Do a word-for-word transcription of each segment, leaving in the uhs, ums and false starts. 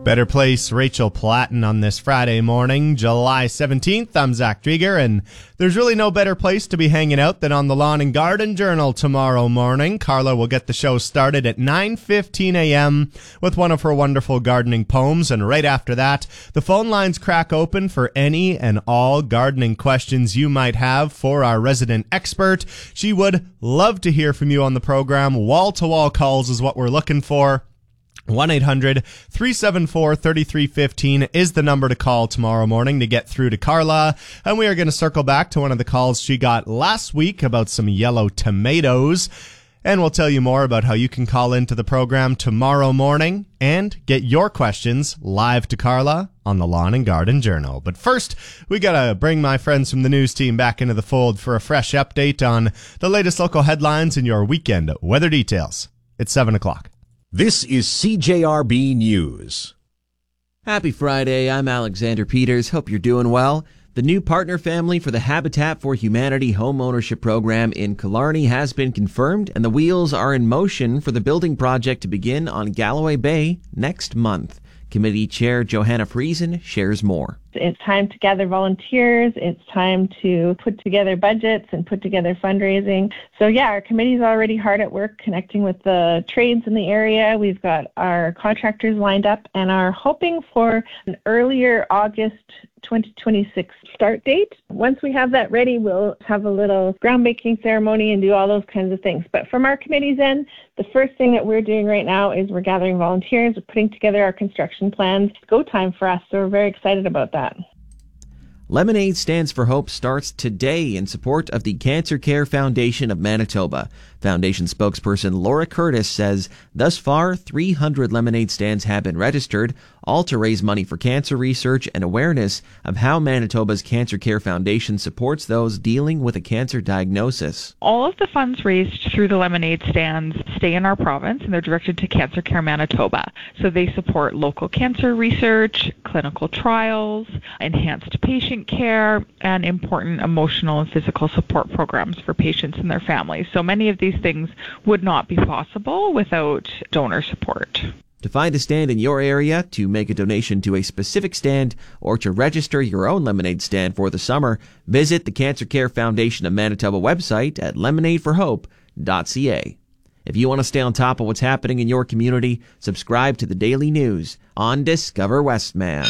Better Place, Rachel Platten on this Friday morning, July seventeenth. I'm Zach Drieger, and there's really no better place to be hanging out than on the Lawn and Garden Journal tomorrow morning. Carla will get the show started at nine fifteen a.m. with one of her wonderful gardening poems, and right after that, the phone lines crack open for any and all gardening questions you might have for our resident expert. She would love to hear from you on the program. Wall-to-wall calls is what we're looking for. one eight hundred three seven four three three one five is the number to call tomorrow morning to get through to Carla. And we are going to circle back to one of the calls she got last week about some yellow tomatoes. And we'll tell you more about how you can call into the program tomorrow morning and get your questions live to Carla on the Lawn and Garden Journal. But first, we got to bring my friends from the news team back into the fold for a fresh update on the latest local headlines and your weekend weather details. It's seven o'clock. This is C J R B News. Happy Friday. I'm Alexander Peters. Hope you're doing well. The new partner family for the Habitat for Humanity home ownership program in Killarney has been confirmed, and the wheels are in motion for the building project to begin on Galloway Bay next month. Committee Chair Johanna Friesen shares more. It's time to gather volunteers. It's time to put together budgets and put together fundraising. So yeah, our committee's already hard at work connecting with the trades in the area. We've got our contractors lined up and are hoping for an earlier August twenty twenty-six start date. Once we have that ready, we'll have a little groundbreaking ceremony and do all those kinds of things. But from our committee's end, the first thing that we're doing right now is we're gathering volunteers, we're putting together our construction plans. It's go time for us, so we're very excited about that. Lemonade Stands for Hope starts today in support of the Cancer Care Foundation of Manitoba. Foundation spokesperson Laura Curtis says thus far three hundred lemonade stands have been registered, all to raise money for cancer research and awareness of how Manitoba's Cancer Care Foundation supports those dealing with a cancer diagnosis. All of the funds raised through the lemonade stands stay in our province, and they're directed to Cancer Care Manitoba. So they support local cancer research, clinical trials, enhanced patient care, and important emotional and physical support programs for patients and their families. So many of these things would not be possible without donor support. To find a stand in your area, to make a donation to a specific stand, or to register your own lemonade stand for the summer, visit the Cancer Care Foundation of Manitoba website at lemonade for hope dot c a. If you want to stay on top of what's happening in your community, subscribe to the Daily News on Discover Westman.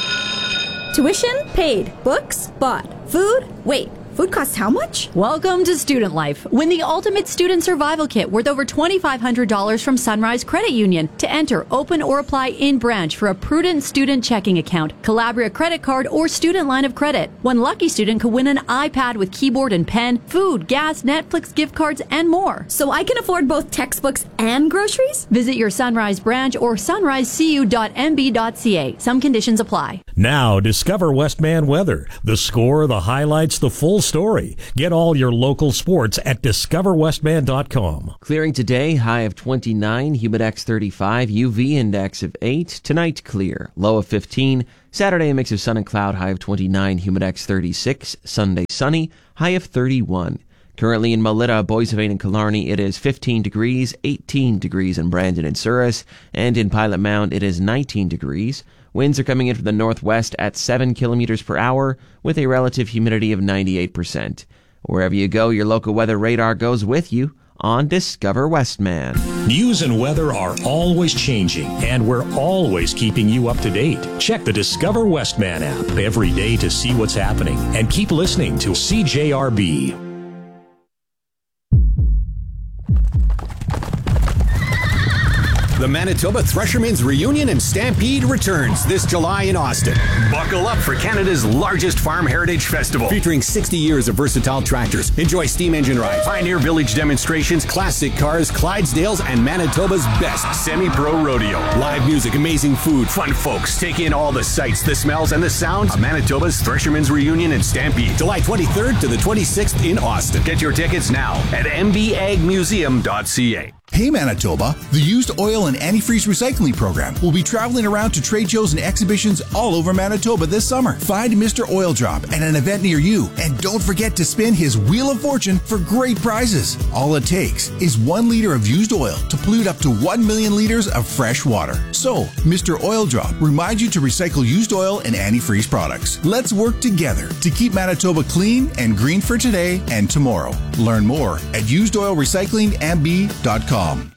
Tuition paid. Books bought. Food? Wait. Food costs how much? Welcome to Student Life. Win the Ultimate Student Survival Kit worth over twenty-five hundred dollars from Sunrise Credit Union. To enter, open or apply in branch for a Prudent Student Checking Account, Calabria Credit Card, or Student Line of Credit. One lucky student could win an iPad with keyboard and pen, food, gas, Netflix gift cards, and more. So I can afford both textbooks and groceries? Visit your Sunrise branch or sunrise c u dot m b dot c a. Some conditions apply. Now, discover Westman weather. The score, the highlights, the full story. Get all your local sports at discover westman dot com. Clearing today, high of twenty-nine, humidex thirty-five, U V index of eight. Tonight, clear, low of fifteen. Saturday, a mix of sun and cloud, high of twenty-nine, humidex thirty-six. Sunday, sunny, high of thirty-one. Currently in Melita, Boissevain, and Killarney, it is fifteen degrees, eighteen degrees in Brandon and Souris, and in Pilot Mound, it is nineteen degrees. Winds are coming in from the northwest at seven kilometers per hour with a relative humidity of ninety-eight percent. Wherever you go, your local weather radar goes with you on Discover Westman. News and weather are always changing, and we're always keeping you up to date. Check the Discover Westman app every day to see what's happening, and keep listening to C J R B. The Manitoba Threshermen's Reunion and Stampede returns this July in Austin. Buckle up for Canada's largest farm heritage festival, featuring sixty years of versatile tractors. Enjoy steam engine rides, Pioneer Village demonstrations, classic cars, Clydesdales, and Manitoba's best semi-pro rodeo. Live music, amazing food, fun folks. Take in all the sights, the smells, and the sounds of Manitoba's Threshermen's Reunion and Stampede, July twenty-third to the twenty-sixth in Austin. Get your tickets now at m b ag museum dot c a. Hey Manitoba, the Used Oil and Antifreeze Recycling Program will be traveling around to trade shows and exhibitions all over Manitoba this summer. Find Mister Oil Drop at an event near you, and don't forget to spin his Wheel of Fortune for great prizes. All it takes is one liter of used oil to pollute up to one million liters of fresh water. So, Mister Oil Drop reminds you to recycle used oil and antifreeze products. Let's work together to keep Manitoba clean and green for today and tomorrow. Learn more at used oil recycling m b dot com.